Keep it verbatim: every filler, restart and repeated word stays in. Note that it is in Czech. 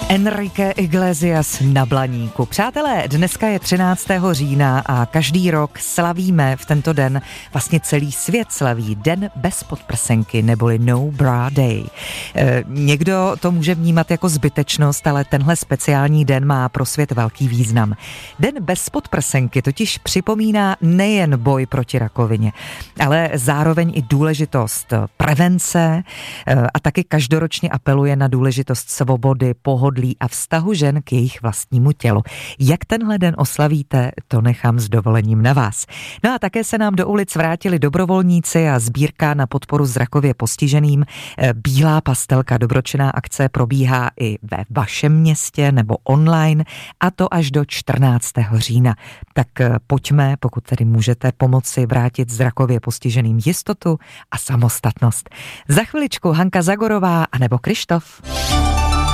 Enrique Iglesias na Blaníku. Přátelé, dneska je třináctého října a každý rok slavíme v tento den, vlastně celý svět slaví Den bez podprsenky, neboli No Bra Day. E, někdo to může vnímat jako zbytečnost, ale tenhle speciální den má pro svět velký význam. Den bez podprsenky totiž připomíná nejen boj proti rakovině, ale zároveň i důležitost prevence e, a taky každoročně apeluje na důležitost svobody, pohodlí a vztahu žen k jejich vlastnímu tělu. Jak tenhle den oslavíte, to nechám s dovolením na vás. No a také se nám do ulic vrátili dobrovolníci a sbírka na podporu zrakově postiženým. Bílá pastelka, dobročinná akce probíhá i ve vašem městě nebo online, a to až do čtrnáctého října. Tak pojďme, pokud tedy můžete, pomoci vrátit zrakově postiženým jistotu a samostatnost. Za chviličku Hanka Zagorová anebo Krištof.